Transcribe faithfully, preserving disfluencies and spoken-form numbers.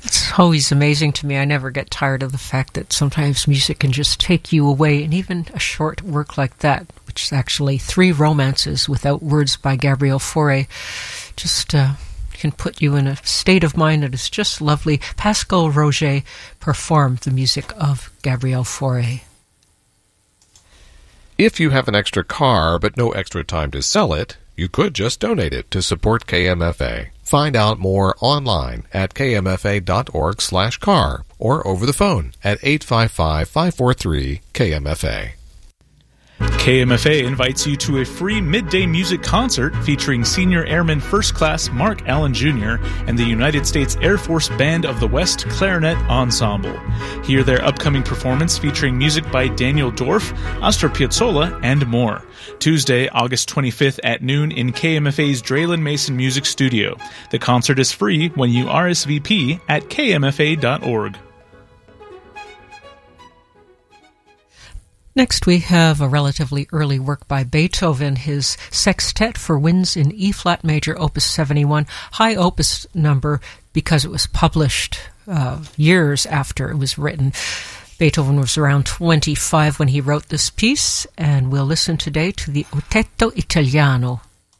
It's always amazing to me. I never get tired of the fact that sometimes music can just take you away, and even a short work like that, which is actually Three Romances Without Words by Gabriel Fauré, just uh, can put you in a state of mind that is just lovely. Pascal Roger performed the music of Gabriel Fauré. If you have an extra car but no extra time to sell it, you could just donate it to support K M F A. Find out more online at kmfa.org slash car or over the phone at eight five five, five four three, K M F A. K M F A invites you to a free midday music concert featuring Senior Airman First Class Mark Allen Junior and the United States Air Force Band of the West Clarinet Ensemble. Hear their upcoming performance featuring music by Daniel Dorff, Astor Piazzolla, and more. Tuesday, August twenty-fifth at noon in K M F A's Draylen Mason Music Studio. The concert is free when you R S V P at k m f a dot org. Next, we have a relatively early work by Beethoven, his Sextet for Winds in E-flat major, Opus seventy-one, high opus number because it was published uh, years after it was written. Beethoven was around twenty-five when he wrote this piece, and we'll listen today to the Otetto Italiano.